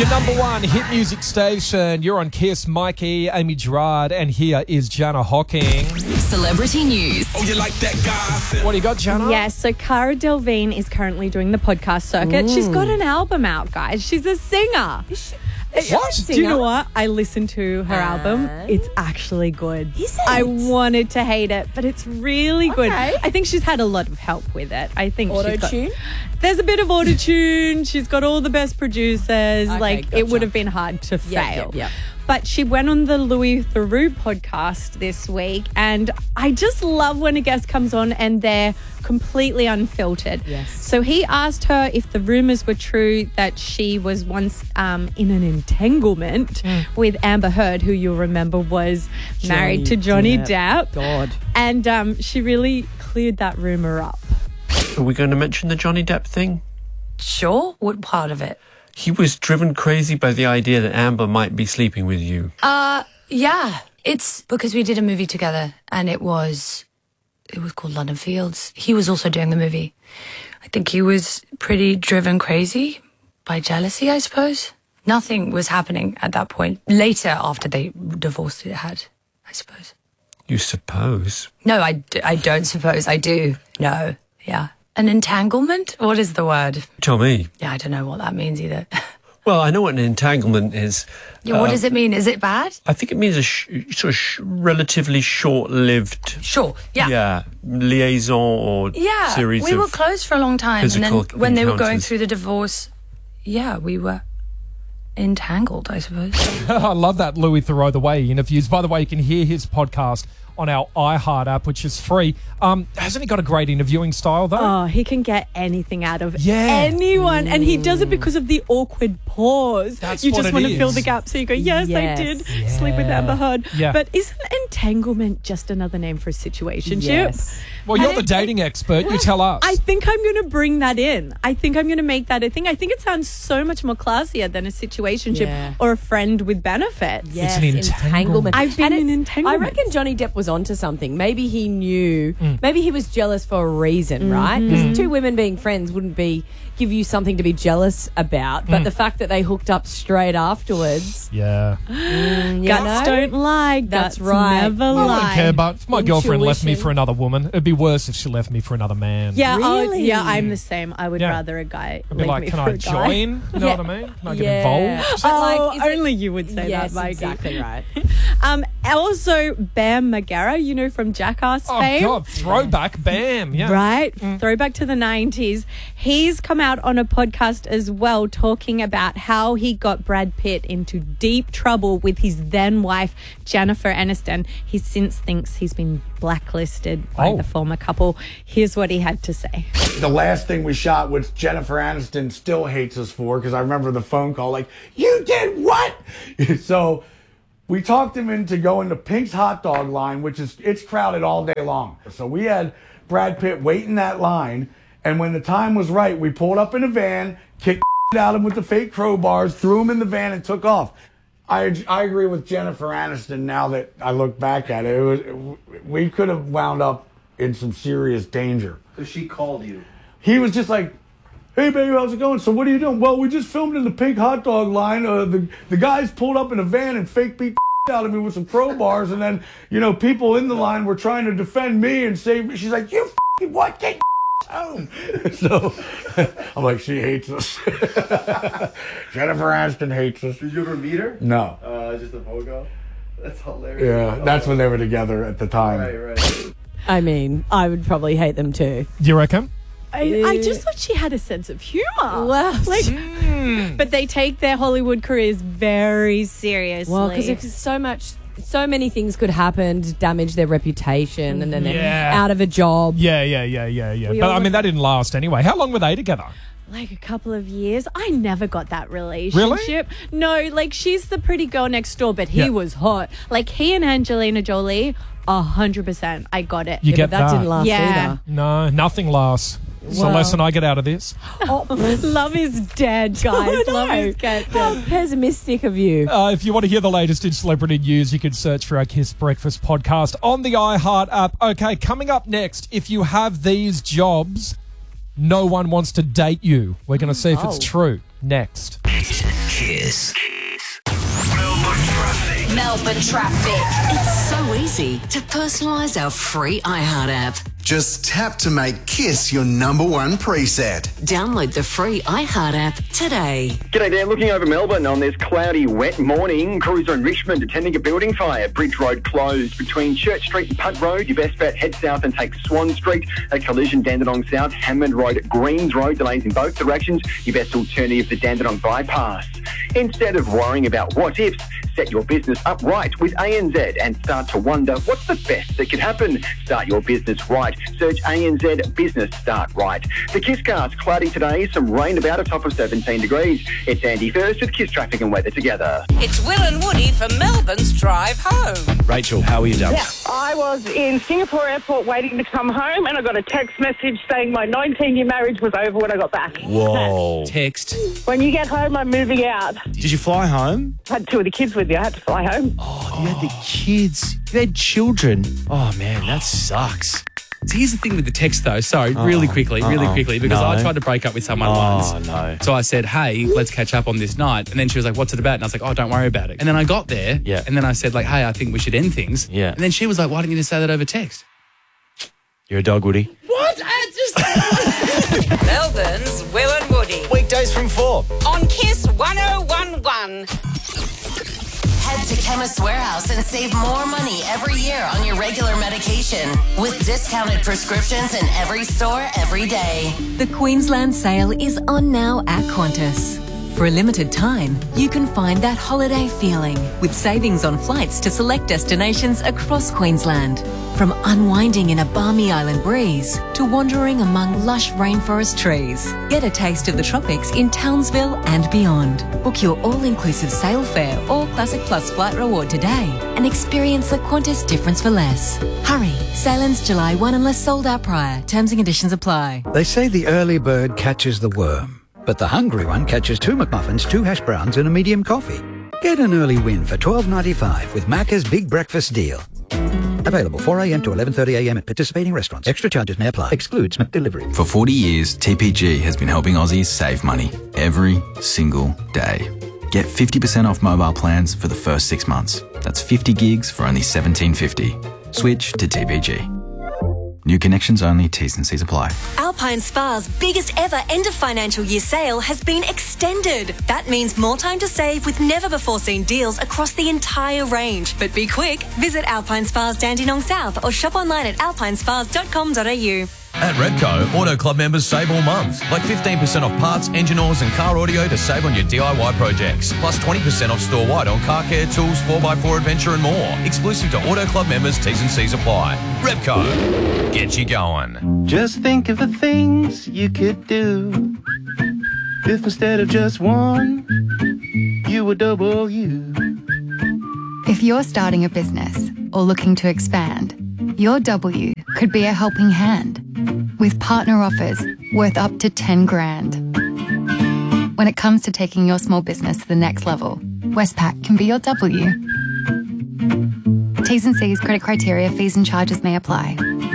Your number one hit music station. You're on Kiss, Mikey, Amy Gerard, and here is Jana Hocking. Celebrity news. Oh, you like that guy? What do you got, Jana? Yes, so Cara Delevingne is currently doing the podcast circuit. She's got an album out, guys. She's a singer. What? Do you know what? I listened to her album. It's actually good. Is it? I wanted to hate it, but it's really good. Okay. I think she's had a lot of help with it. I think Auto-tune? There's a bit of auto-tune. She's got all the best producers. It gotcha. would have been hard to fail. Yep. But she went on the Louis Theroux podcast this week, and I just love when a guest comes on and they're completely unfiltered. Yes. So he asked her if the rumours were true that she was once in an entanglement with Amber Heard, who you'll remember was married to Johnny Depp. God. And she really cleared that rumour up. Are we going to mention the Johnny Depp thing? Sure. What part of it? He was driven crazy by the idea that Amber might be sleeping with you. Yeah. It's because we did a movie together and it was called London Fields. He was also doing the movie. I think he was pretty driven crazy by jealousy, I suppose. Nothing was happening at that point. Later, after they divorced, it had, I suppose. You suppose? No, I don't suppose. I do. No. Yeah. An entanglement? What is the word? Tell me. Yeah, I don't know what that means either. Well, I know what an entanglement is. Yeah, what does it mean? Is it bad? I think it means a relatively short-lived... Sure. Yeah. Liaison or series of... we were close for a long time. And physical then when they were going encounters. through the divorce, we were entangled, I suppose. I love that Louis Theroux, the way he interviews. By the way, you can hear his podcast on our iHeart app, which is free. Hasn't he got a great interviewing style, though? Oh, he can get anything out of Yeah. anyone. And he does it because of the awkward pause. That's you what just it want to fill is. the gap. So you go, yes, I Yes. did sleep with Amber Heard. Yeah. But isn't entanglement just another name for a situationship? Yes. Well, you're the dating expert. You tell us. I think I'm going to bring that in. I think I'm going to make that a thing. I think it sounds so much more classier than a situationship Yeah. or a friend with benefits. Yes, an entanglement. I've been And in it's- entanglements. I reckon Johnny Depp was onto something. Maybe he knew. Maybe he was jealous for a reason, right? Because two women being friends wouldn't give you something to be jealous about. But the fact that they hooked up straight afterwards. Yeah. Guts don't lie. That's Guts right. never I lie. don't care, but if my girlfriend left me Intuition. for another woman, it'd be worse if she left me for another man. Yeah, Really? I'm the same. I would Yeah. rather a guy I'd be leave like, me can for I a guy. join? You know Yeah. what I mean? Can I get Yeah. involved? But, Oh, like, is it- only you would say Yes, that, Mikey. exactly right. Also, Bam Margera, you know, from Jackass Oh, fame. God. Throwback. Bam. Yeah. Right? Throwback to the 90s. He's come out on a podcast as well talking about how he got Brad Pitt into deep trouble with his then wife, Jennifer Aniston. He since thinks he's been blacklisted by the former couple. Here's what he had to say. The last thing we shot, which Jennifer Aniston still hates us for, because I remember the phone call like, you did what? So we talked him into going to Pink's hot dog line, which is, it's crowded all day long. So we had Brad Pitt wait in that line, and when the time was right, we pulled up in a van, kicked out him with the fake crowbars, threw him in the van, and took off. I agree with Jennifer Aniston now that I look back at it. We could have wound up in some serious danger. So she called you. He was just like, hey, baby, how's it going? So what are you doing? Well, we just filmed in the Pink hot dog line. The guys pulled up in a van and fake beat the out of me with some crowbars. And then, people in the line were trying to defend me and save me. She's like, you what? Get home. So I'm like, she hates us. Jennifer Aniston hates us. Did you ever meet her? No. Just a phone call? That's hilarious. Yeah, that's when they were together at the time. Right. I mean, I would probably hate them too. Do you reckon? I just thought she had a sense of humor. Well, But they take their Hollywood careers very seriously. Well, because so many things could happen to damage their reputation, and then they're Yeah. out of a job. Yeah. But I mean, that didn't last anyway. How long were they together? like a couple of years. I never got that relationship. No, like she's the pretty girl next door, but he was hot. Like he and Angelina Jolie, 100%. I got it. You get But that that. didn't last Yeah. either. No, nothing lasts. It's the Well- lesson I get out of this. Love is dead, guys. Love is dead. How pessimistic of you. If you want to hear the latest in celebrity news, you can search for our Kiss Breakfast podcast on the iHeart app. Okay, coming up next, if you have these jobs, no one wants to date you. We're going to see if it's true next. Kiss. Melbourne traffic. It's so easy to personalise our free iHeart app. Just tap to make Kiss your number one preset. Download the free iHeart app today. G'day Dan, looking over Melbourne on this cloudy, wet morning. Crews are in Richmond attending a building fire. Bridge Road closed between Church Street and Punt Road. Your best bet, head south and take Swan Street. A collision, Dandenong South, Hammond Road, Greens Road, delays in both directions. Your best alternative, the Dandenong Bypass. Instead of worrying about what ifs, set your business up right with ANZ and start to wonder what's the best that could happen. Start your business right. Search ANZ Business Start Right. The KISScast, cloudy today, some rain about a top of 17 degrees. It's Andy first with Kiss Traffic and Weather together. It's Will and Woody for Melbourne's Drive Home. Rachel, how are you, darling? Yeah, I was in Singapore airport waiting to come home and I got a text message saying my 19-year marriage was over when I got back. Whoa. Text. When you get home, I'm moving out. Did you fly home? I had two of the kids with you. I had to fly home. Oh, you had the kids. You had children. Oh, man, that sucks. So here's the thing with the text, though. Sorry, really quickly, because I tried to break up with someone once. Oh, no. So I said, hey, let's catch up on this night. And then she was like, what's it about? And I was like, oh, don't worry about it. And then I got there, and then I said, like, hey, I think we should end things. Yeah. And then she was like, why didn't you just say that over text? You're a dog, Woody. What? Melbourne's Will and Woody. Weekdays from 4. On Kiss 1011. Head to Chemist Warehouse and save more money every year on your regular medication with discounted prescriptions in every store every day. The Queensland sale is on now at Qantas. For a limited time, you can find that holiday feeling with savings on flights to select destinations across Queensland. From unwinding in a balmy island breeze to wandering among lush rainforest trees. Get a taste of the tropics in Townsville and beyond. Book your all-inclusive sail fare or Classic Plus flight reward today and experience the Qantas difference for less. Hurry, sail ends July 1 unless sold out prior. Terms and conditions apply. They say the early bird catches the worm, but the hungry one catches 2 McMuffins, 2 hash browns and a medium coffee. Get an early win for $12.95 with Macca's Big Breakfast Deal. Available 4 a.m. to 11:30 a.m. at participating restaurants. Extra charges may apply. Excludes McDelivery. For 40 years, TPG has been helping Aussies save money every single day. Get 50% off mobile plans for the first 6 months. That's 50 gigs for only $17.50. Switch to TPG. New connections only, T's and C's apply. Alpine Spa's biggest ever end of financial year sale has been extended. That means more time to save with never before seen deals across the entire range. But be quick, visit Alpine Spa's Dandenong South or shop online at alpinespas.com.au. At Repco, Auto Club members save all month. Like 15% off parts, engine oils and car audio to save on your DIY projects. Plus 20% off store-wide on car care, tools, 4x4 adventure and more. Exclusive to Auto Club members, T's and C's apply. Repco, get you going. Just think of the things you could do if instead of just one, you were double you. If you're starting a business or looking to expand, your W could be a helping hand with partner offers worth up to 10 grand. When it comes to taking your small business to the next level, Westpac can be your W. T's and C's, credit criteria, fees and charges may apply.